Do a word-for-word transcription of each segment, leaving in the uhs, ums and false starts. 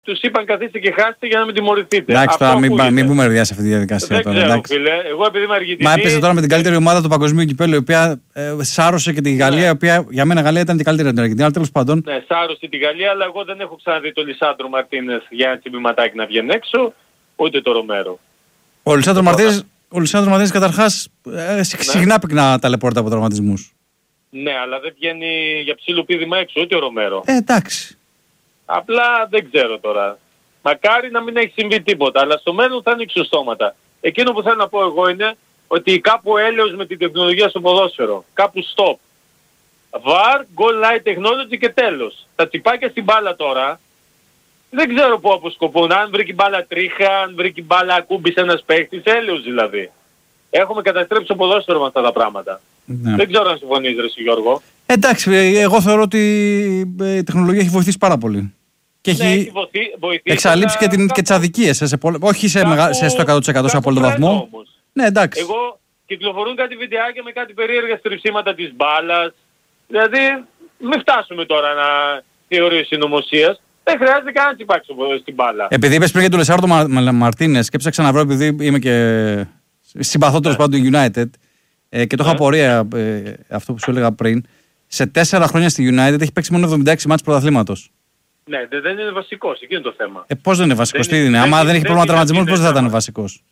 τους είπαν καθίστε και χάστε για να μην τιμωρηθείτε. Εντάξει, τώρα μην, μην πούμε ριδιά σε αυτή τη διαδικασία. Δεν τώρα, ξέρω, εντάξει. φίλε. Εγώ επειδή είμαι Αργεντινή... Μα έπαιζε τώρα με την καλύτερη ομάδα του παγκοσμίου κυπέλλου, η οποία ε, σάρωσε και τη Γαλλία, ναι. Η οποία για μένα η Γαλλία ήταν την καλύτερη από την Αργεντινή, αλλά τέλος πάντων. Ναι, σάρωσε τη Γαλλία, αλλά εγώ δεν έχω ξαναδεί τον Λισάντρο Μαρτίνες για ένα τσιμπηματάκι να βγαίνει έξω, ούτε το Ρομέρο. Ο Λισάντρο Μαρτίνες, ο Λισάντρο Μαρτίνες καταρχάς ε, ναι. συχνά πυκνά ταλαιπωρείται από τραυματισμούς. Ναι, αλλά δεν βγαίνει για ψήλο πήδημα έξω, ούτε ο Ρομέρο. Ε, εντάξει. Απλά δεν ξέρω τώρα. Μακάρι να μην έχει συμβεί τίποτα, αλλά στο μέλλον θα είναι εξωστώματα. Εκείνο που θέλω να πω εγώ είναι ότι κάπου έλεος με την τεχνολογία στο ποδόσφαιρο. Κάπου stop. βαρ, goal line technology και τέλος. Τα τσιπάκια στην μπάλα τώρα δεν ξέρω πού αποσκοπούν. Αν βρήκε μπάλα τρίχα, αν βρήκε μπάλα ακούμπησε ένας παίχτης, έλεος δηλαδή. Έχουμε καταστρέψει το ποδόσφαιρο με αυτά τα πράγματα. Ναι. Δεν ξέρω αν συμφωνείς ρε Γιώργο. Εντάξει, εγώ θεωρώ ότι η τεχνολογία έχει βοηθήσει πάρα πολύ. Και ναι, έχει, έχει βοηθήσει, βοηθήσει, εξαλείψει και, την, και τις αδικίες, σε, σε, όχι σε, κάπου, μεγα, σε στο εκατό τοις εκατό σε απόλυτο βαθμό. Όμως. Ναι, εντάξει. Εγώ κυκλοφορούν κάτι βιντεάκια με κάτι περίεργα στριψίματα της μπάλας. Δηλαδή, μην φτάσουμε τώρα να θεωρείς συνωμοσίας. Δεν χρειάζεται καν να τσιπάξει στην μπάλα. Επειδή είπες πριν για τον Λεσάρτο Μα, Μαρτίνες και έψαξα να βρω, επειδή είμαι και συμπαθότερος yeah. πάντων United ε, και το είχα yeah. απορία ε, αυτό που σου έλεγα πριν. Σε τέσσερα χρόνια στη United έχει παίξει μόνο εβδομήντα έξι μάτς πρωταθλήματος. Ναι, δεν είναι βασικός, εκεί είναι το θέμα. Ε, πώς δεν είναι βασικός, τι είναι. Άμα δεν έχει πρόβλημα τραυματισμού, πώς δεν θα ήταν βασικός.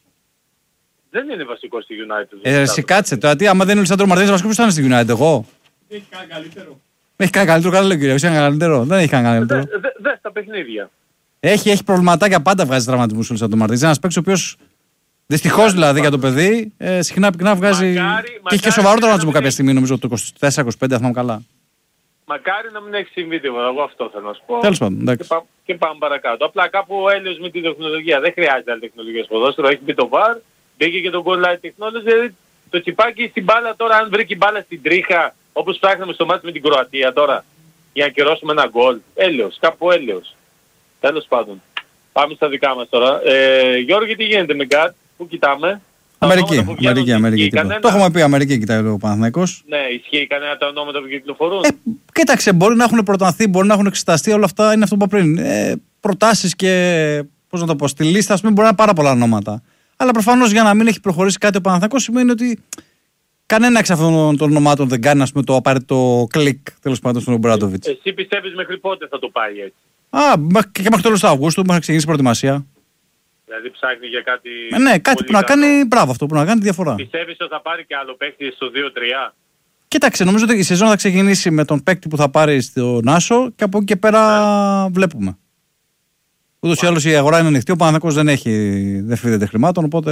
Δεν είναι βασικός στη United. Ε, εσύ κάτσε τώρα, τι, άμα δεν είναι ο Λισάντρο Μαρτίνες βασικός, πώς θα είναι στη United, εγώ. Έχει κάνει καλύτερο. Έχει κάνει καλύτερο, καλά λέει ο κύριος, έχει κάνει καλύτερο. Δεν έχει κάνει καλύτερο. Δε στα παιχνίδια. Έχει, έχει προβληματάκια, πάντα βγάζει τραυματισμούς ο Λισάντρο Μαρτίνες. Ένας παίκτης ο οποίος δυστυχώς δηλαδή για το παιδί ε, συχνά πυκνά βγάζει. Μακάρι, και έχει και σοβαρό τραυματισμό κάποια στιγμή, νομίζω το είκοσι τέσσερα είκοσι πέντε, αν θυμάμαι καλά. Μακάρι να μην έχει συμβεί τίποτα, εγώ αυτό θέλω να σου πω. Τέλος πάντων, εντάξει. Και, πά, και πάμε παρακάτω. Απλά κάπου ο έλεος με τη τεχνολογία. Δεν χρειάζεται άλλη τεχνολογία στο ποδόσφαιρο. Έχει μπει το βαρ, μπήκε και το goal line technology. Δηλαδή το τσιπάκι στην μπάλα τώρα, αν βρήκε μπάλα στην τρίχα, όπως ψάχναμε στο μάτι με την Κροατία τώρα, για να κυρώσουμε ένα γκολ. Έλεος, κάπου έλεος. Τέλος πάντων. Πάμε στα δικά μας τώρα. Ε, Γιώργη, τι γίνεται με γκάτ, πού κοιτάμε. Αμερική, Αμερική, Αμερική. Το έχουμε πει, Αμερική κοιτάει ο Παναθηναϊκός. Ναι, ισχύει κανένα τα ονόματα που κυκλοφορούν. Ε, κοίταξε, μπορεί να έχουν προταθεί, μπορεί να έχουν εξεταστεί, όλα αυτά είναι αυτό που είπα πριν. Ε, προτάσεις και, πώς να το πω, στη λίστα, ας πούμε, μπορεί να είναι πάρα πολλά ονόματα. Αλλά προφανώς για να μην έχει προχωρήσει κάτι ο Παναθηναϊκός σημαίνει ότι κανένα εξ αυτών των ονομάτων δεν κάνει, ας πούμε, το απαραίτητο κλικ, τέλος πάντων, στον Ομπράντοβιτς. Εσύ πιστεύεις μέχρι πότε θα το πάει έτσι? Α, και μέχρι τέλος του Αυγούστου, μέχρι να ξεκινήσει η προετοιμασία. Δηλαδή ψάχνει για κάτι... Ε, ναι, κάτι που να κάνει, μπράβο αυτό, που να κάνει τη διαφορά. Πιστεύεις ότι θα πάρει και άλλο παίκτη στο δύο τρία? Κοίταξε, νομίζω ότι η σεζόν θα ξεκινήσει με τον παίκτη που θα πάρει στο Νάσο και από εκεί και πέρα ναι. βλέπουμε. Ούτως ή άλλως η αγορά είναι ανοιχτή, ο Παναθηναϊκός δεν έχει, δεν φύγεται χρημάτων, οπότε...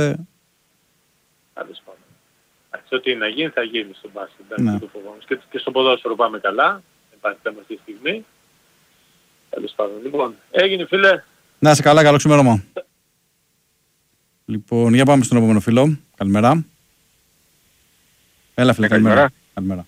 Τέλος πάντων. Ό,τι να γίνει θα γίνει στον μπάσκετ. Ναι. Και, και στο ποδόσφαιρο πάμε καλά, δεν υπάρχει θέμα αυτή τη στιγμή. Τέλος πάντων. Λοιπόν, έγινε φίλε. Να είσαι καλά, καλό ξημέρωμα. Λοιπόν, για πάμε στον επόμενο φίλο. Καλημέρα. Έλα φίλε, καλημέρα. καλημέρα. Καλημέρα.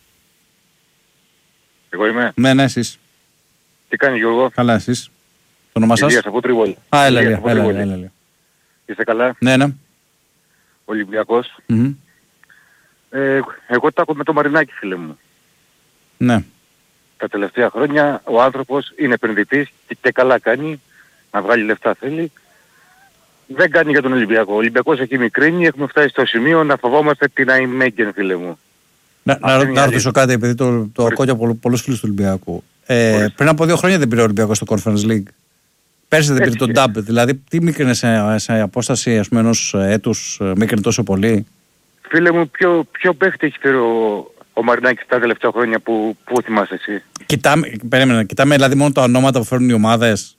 Εγώ είμαι. Ναι, ναι, εσείς. Τι κάνει Γιώργο? Καλά, εσείς. Το όνομά σας? Ηλίας από Τρίβολη. Α, έλα, έλα, έλα, έλα, έλα. Είστε καλά? Ναι, ναι. Ολυμπιακός. Mm-hmm. Ε, εγώ τα έχω με το Μαρινάκη, φίλε μου. Ναι. Τα τελευταία χρόνια ο άνθρωπος είναι επενδυτής και, και καλά κάνει, να βγάλει λεφτά θέλει. Δεν κάνει για τον Ολυμπιακό. Ο Ολυμπιακός έχει μικρύνει, έχουμε φτάσει στο σημείο να φοβόμαστε την Αϊμέγγεν, φίλε μου. Να, να, να ρωτήσω κάτι, επειδή το, το ακούω για πολλού, πολλούς φίλους του Ολυμπιακού. Ε, πριν από δύο χρόνια δεν πήρε ο Ολυμπιακός στο Conference League. Πέρσι δεν πήρε τον ντάμπ. Δηλαδή, τι μίκρινε σε, σε απόσταση ας πούμε, ενός έτους, μίκρινε τόσο πολύ? Φίλε μου, ποιο, ποιο παίχτη έχει φέρει ο, ο Μαρινάκης τα τελευταία χρόνια που, που θυμάσαι εσύ? Κοιτάμε, περίμενε, κοιτάμε δηλαδή μόνο τα ονόματα που φέρνουν οι ομάδες.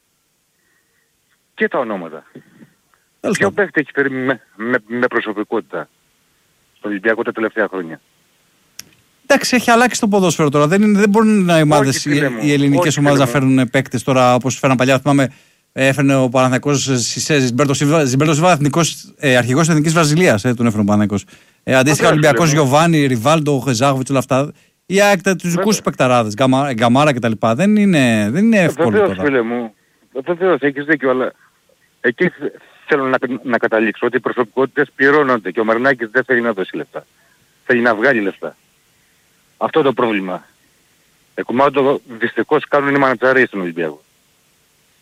Και τα ονόματα. Ποιο παίχτη έχει φέρει με, με, με προσωπικότητα στο Ολυμπιακό τα τελευταία χρόνια? Εντάξει, έχει αλλάξει το ποδόσφαιρο τώρα. Δεν, είναι, δεν μπορούν οι ομάδες, οι, οι ελληνικές ομάδες να φέρνουν παίκτες τώρα όπως φέρναν παλιά. Θυμάμαι, έφερνε ο Παναθηναϊκός Ζιμπέρτο Σιλβά, εθνικός, ε, αρχηγός της Εθνικής Βραζιλίας, ε, τον έφερνε ο Παναθηναϊκός. Ε, αντίστοιχα, ο Ολυμπιακός Γιωβάνι, Ριβάλντο, Χεζάχοβιτς, όλα αυτά. Ή άκτα τους δικούς παικταράδες, Γκαμάρα κτλ. Δεν είναι, δεν είναι εύκολο βεβαίως, τώρα. Φίλε μου, βεβαίως, έχεις δίκιο, αλλά εκεί θέλω να, να καταλήξω ότι οι προσωπικότητες πληρώνονται και ο Μαρινάκης δεν θέλει να δώσει λεφτά. Θέλει να βγάλει λεφτά. Αυτό το πρόβλημα. Εκομάτω δυστυχώς κάνουν οι μανατζαρίες στον Ολυμπιακό.